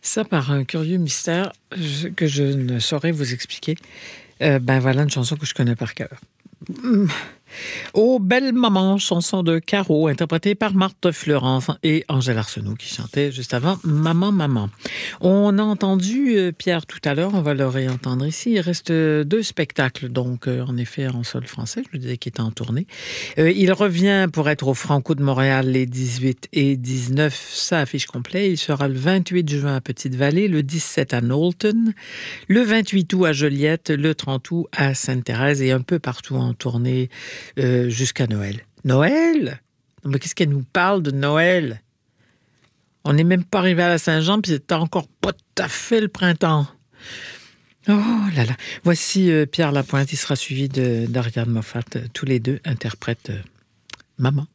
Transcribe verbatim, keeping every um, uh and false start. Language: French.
Ça, par un curieux mystère je- que je ne saurais vous expliquer, euh, ben voilà une chanson que je connais par cœur. Hum. Oh, belle maman, chanson de Caro, interprétée par Marthe Fleurance et Angèle Arsenault qui chantait juste avant Maman, maman. On a entendu euh, Pierre tout à l'heure, on va le réentendre ici. Il reste euh, deux spectacles, donc euh, en effet en sol français, je vous disais qu'il était en tournée. Euh, il revient pour être au Franco de Montréal les dix-huit et dix-neuf, ça affiche complet. Il sera le vingt-huit juin à Petite-Vallée, le dix-sept à Knowlton, le vingt-huit août à Joliette, le trente août à Sainte-Thérèse et un peu partout en tournée euh, jusqu'à Noël. Noël? Non, mais qu'est-ce qu'elle nous parle de Noël? On n'est même pas arrivé à la Saint-Jean, puis c'est encore pas tout à fait le printemps. Oh là là. Voici euh, Pierre Lapointe, il sera suivi de d'Ariane Moffat. Tous les deux interprètent euh, Maman.